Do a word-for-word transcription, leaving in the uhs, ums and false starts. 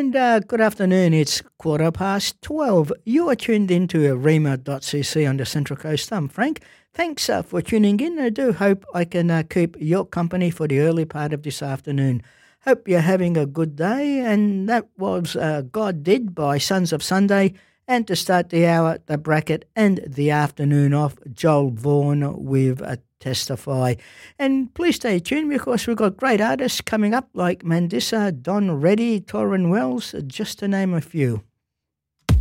And uh, good afternoon, it's quarter past twelve. You are tuned into arima dot c c on the Central Coast. I'm Frank. Thanks uh, for tuning in. I do hope I can uh, keep your company for the early part of this afternoon. Hope you're having a good day, and that was uh, God Did by Sons of Sunday. And to start the hour, the bracket and the afternoon off, Joel Vaughan with a Testify. And please stay tuned because we've got great artists coming up like Mandissa, Don Reddy, Torrin Wells, just to name a few.